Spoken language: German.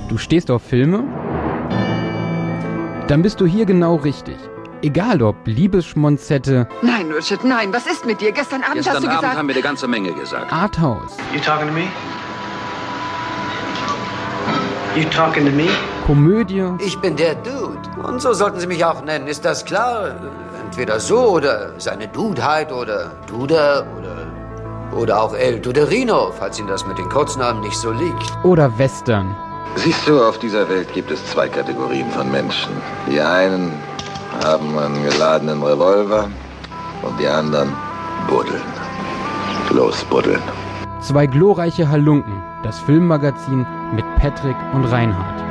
Du stehst auf Filme? Dann bist du hier genau richtig. Egal ob Liebesschmonzette, Nein, Richard, nein, was ist mit dir? Gestern Abend hast du Gestern Abend gesagt... haben wir eine ganze Menge gesagt. Arthouse, You talking to me? You talking to me? Komödie Ich bin der Dude. Und so sollten Sie mich auch nennen, ist das klar? Entweder so oder seine Dudeheit oder Duder oder auch El Duderino, falls Ihnen das mit den Kurznamen nicht so liegt. oder Western. Siehst du, auf dieser Welt gibt es zwei Kategorien von Menschen. Die einen haben einen geladenen Revolver und die anderen buddeln. Los, buddeln. Zwei glorreiche Halunken, das Filmmagazin mit Patrick und Reinhard.